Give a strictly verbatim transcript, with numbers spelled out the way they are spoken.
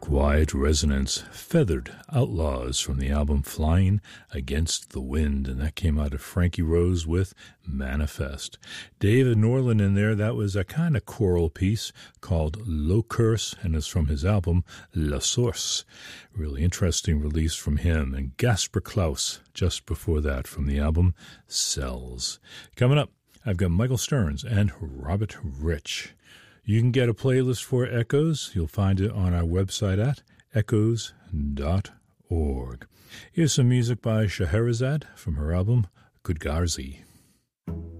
Quiet Resonance, Feathered Outlaws from the album Flying Against the Wind, and that came out of Frankie Rose with Manifest. David Norland in there, that was a kind of choral piece called Low Curse, and it's from his album La Source. Really interesting release from him. And Gasper Klaus just before that from the album Cells. Coming up, I've got Michael Stearns and Robert Rich. You can get a playlist for Echoes. You'll find it on our website at echoes dot org. Here's some music by Scheherazade from her album Kudgarzi.